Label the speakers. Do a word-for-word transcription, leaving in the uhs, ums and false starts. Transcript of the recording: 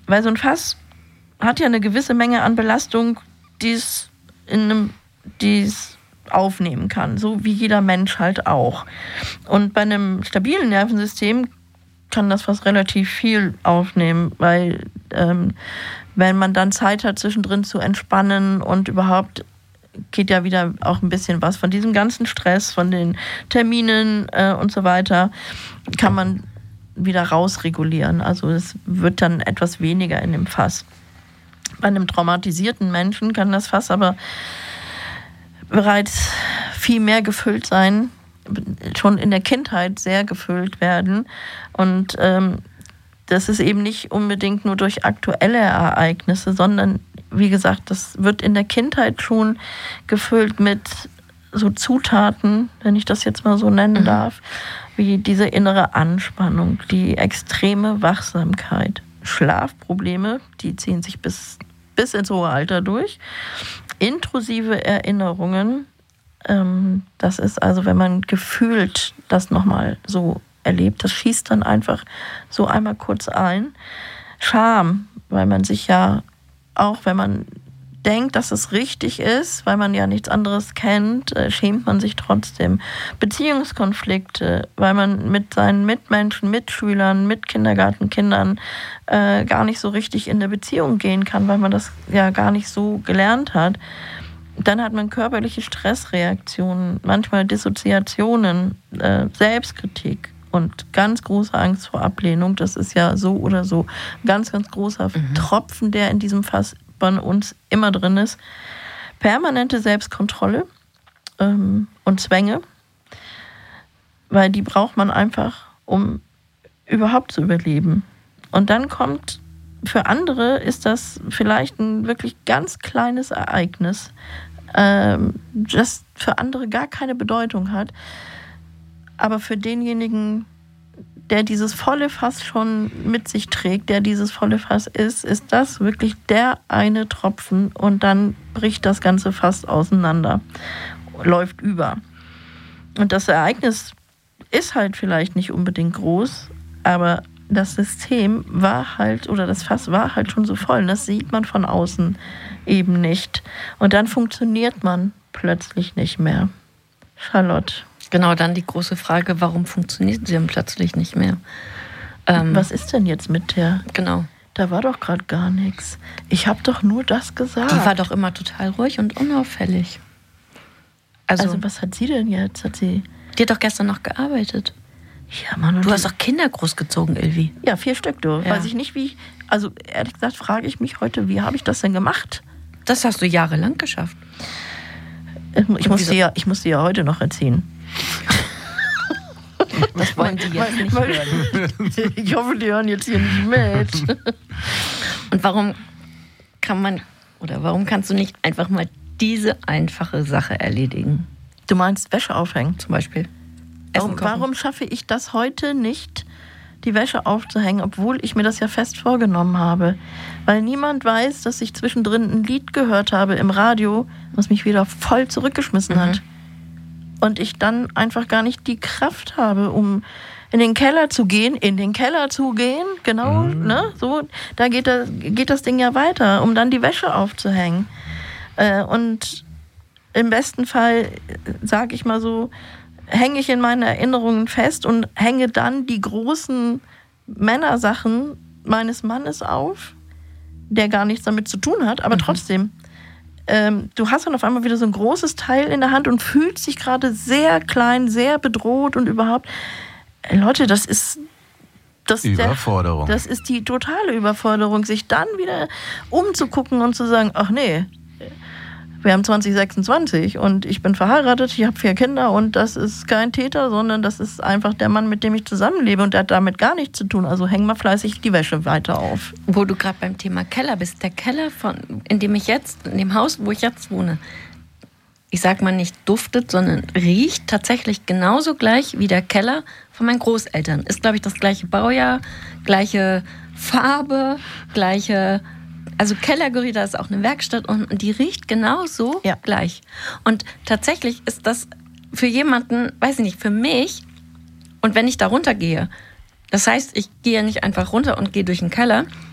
Speaker 1: weil so ein Fass hat ja eine gewisse Menge an Belastung, die es in einem, die es aufnehmen kann, so wie jeder Mensch halt auch. Und bei einem stabilen Nervensystem kann das Fass relativ viel aufnehmen, weil ähm, wenn man dann Zeit hat, zwischendrin zu entspannen und überhaupt geht ja wieder auch ein bisschen was von diesem ganzen Stress, von den Terminen äh, und so weiter, kann man wieder rausregulieren. Also es wird dann etwas weniger in dem Fass. Bei einem traumatisierten Menschen kann das Fass aber bereits viel mehr gefüllt sein, schon in der Kindheit sehr gefüllt werden. Und ähm, das ist eben nicht unbedingt nur durch aktuelle Ereignisse, sondern wie gesagt, das wird in der Kindheit schon gefüllt mit so Zutaten, wenn ich das jetzt mal so nennen mhm. darf, wie diese innere Anspannung, die extreme Wachsamkeit, Schlafprobleme, die ziehen sich bis, bis ins hohe Alter durch, intrusive Erinnerungen, ähm, das ist also, wenn man gefühlt das nochmal so erlebt, das schießt dann einfach so einmal kurz ein. Scham, weil man sich ja, auch wenn man denkt, dass es richtig ist, weil man ja nichts anderes kennt, äh, schämt man sich trotzdem. Beziehungskonflikte, weil man mit seinen Mitmenschen, Mitschülern, Mitkindergartenkindern äh, gar nicht so richtig in eine Beziehung gehen kann, weil man das ja gar nicht so gelernt hat. Dann hat man körperliche Stressreaktionen, manchmal Dissoziationen, äh, Selbstkritik und ganz große Angst vor Ablehnung. Das ist ja so oder so ein ganz, ganz großer mhm. Tropfen, der in diesem Fass bei uns immer drin ist. Permanente Selbstkontrolle ähm, und Zwänge, weil die braucht man einfach, um überhaupt zu überleben. Und dann kommt, für andere ist das vielleicht ein wirklich ganz kleines Ereignis, ähm, das für andere gar keine Bedeutung hat. Aber für denjenigen, der dieses volle Fass schon mit sich trägt, der dieses volle Fass ist, ist das wirklich der eine Tropfen und dann bricht das ganze Fass auseinander, läuft über. Und das Ereignis ist halt vielleicht nicht unbedingt groß, aber das System war halt, oder das Fass war halt schon so voll. Und das sieht man von außen eben nicht. Und dann funktioniert man plötzlich nicht mehr. Charlotte.
Speaker 2: Genau, dann die große Frage, warum funktioniert sie denn plötzlich nicht mehr? Ähm,
Speaker 1: Was ist denn jetzt mit der?
Speaker 2: Genau.
Speaker 1: Da war doch gerade gar nichts. Ich habe doch nur das gesagt.
Speaker 2: Die war doch immer total ruhig und unauffällig.
Speaker 1: Also, also was hat sie denn jetzt? Hat sie...
Speaker 2: Die hat doch gestern noch gearbeitet.
Speaker 1: Ja, Mann. Und
Speaker 2: du hast doch Kinder großgezogen, Ilvi.
Speaker 1: Ja, vier Stück, du.
Speaker 2: Ja.
Speaker 1: Weiß ich nicht, wie... Also ehrlich gesagt frage ich mich heute, wie habe ich das denn gemacht?
Speaker 2: Das hast du jahrelang geschafft.
Speaker 1: Ich musste, ja, ich musste ja heute noch erziehen.
Speaker 2: Das wollen die jetzt nicht hören.
Speaker 1: Ich hoffe, die hören jetzt hier nicht mit.
Speaker 2: Und warum kann man, oder warum kannst du nicht einfach mal diese einfache Sache erledigen?
Speaker 1: Du meinst Wäsche aufhängen?
Speaker 2: Zum Beispiel.
Speaker 1: Warum, warum schaffe ich das heute nicht, die Wäsche aufzuhängen, obwohl ich mir das ja fest vorgenommen habe? Weil niemand weiß, dass ich zwischendrin ein Lied gehört habe im Radio, was mich wieder voll zurückgeschmissen mhm. hat. Und ich dann einfach gar nicht die Kraft habe, um in den Keller zu gehen, in den Keller zu gehen, genau, mhm. ne, so, da geht das, geht das Ding ja weiter, um dann die Wäsche aufzuhängen. Äh, und im besten Fall, sage ich mal so, hänge ich in meinen Erinnerungen fest und hänge dann die großen Männersachen meines Mannes auf, der gar nichts damit zu tun hat, aber mhm. trotzdem. Ähm, du hast dann auf einmal wieder so ein großes Teil in der Hand und fühlst dich gerade sehr klein, sehr bedroht und überhaupt. Äh, Leute, das ist das
Speaker 3: Überforderung.
Speaker 1: Der, das ist die totale Überforderung, sich dann wieder umzugucken und zu sagen, ach nee, wir haben zwanzig sechsundzwanzig und ich bin verheiratet, ich habe vier Kinder und das ist kein Täter, sondern das ist einfach der Mann, mit dem ich zusammenlebe und der hat damit gar nichts zu tun. Also häng mal fleißig die Wäsche weiter auf.
Speaker 2: Wo du gerade beim Thema Keller bist, der Keller, von, in dem ich jetzt, in dem Haus, wo ich jetzt wohne, ich sag mal nicht duftet, sondern riecht tatsächlich genauso gleich wie der Keller von meinen Großeltern. Ist, glaube ich, das gleiche Baujahr, gleiche Farbe, gleiche... Also Kellergerüche, da ist auch eine Werkstatt und die riecht genauso ja. gleich. Und tatsächlich ist das für jemanden, weiß ich nicht, für mich, und wenn ich da runtergehe, das heißt, ich gehe nicht einfach runter und gehe durch den Keller,